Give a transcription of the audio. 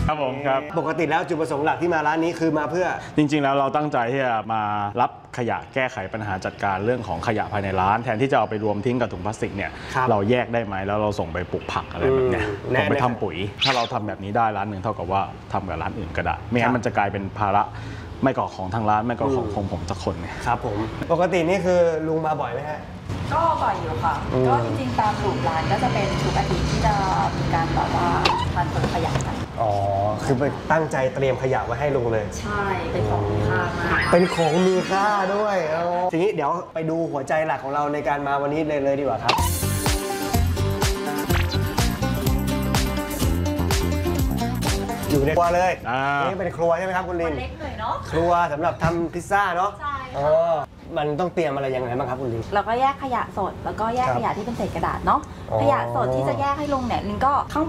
ครับผมครับปกติแล้วจุดประสงค์หลักที่มาร้านนี้คือมาเพื่อจริงๆแล้วเราตั้งใจที่จะมารับขยะแก้ไขปัญหาจัดการเรื่องของขยะภายในร้านแทนที่จะเอาไปรวมทิ้งกับถุงพลาสติกเนี่ยเราแยกได้ไหมแล้วเราส่งไปปลูกผักอะไรแบบเนี้ยส่งไปทำปุ๋ยถ้าเราทำแบบนี้ได้ร้านหนึ่งเท่ากับว่าทำกับร้านอื่นก็ได้ไม่งั้นมันจะกลายเป็นภาระไม่ก่อของทางร้านไม่ก่อของผมสักคนเนี่ยครับผมปกตินี่คือลุงมาบ่อยไหมฮะก็บ่อยอยู่ค่ะก็จริงๆตามหลูร้านก็จะเป็นทุกอาทิตย์ที่จะมีการแบบว่ามันเปิดขยะกันอ๋อคือไปตั้งใจเตรียมขยะไว้ให้ลุงเลยใช่เป็นของมีค่ามากเป็นของมีค่าด้วยทีนี้เดี๋ยวไปดูหัวใจหลักของเราในการมาวันนี้เลยดีกว่าครับอยู่ในครัวเลยนี่เป็นครัวใช่ไหมครับคุณลินเล็กหน่อยเนาะครัวสำหรับทำพิซซ่าเนาะใช่มันต้องเตรียมอะไรยังไงบ้างครับคุณลินเราก็แยกขยะสดแล้วก็แยกขยะที่เป็นเศษกระดาษเนาะขยะสดที่จะแยกให้ลงเนี่ยลินก็ข้าง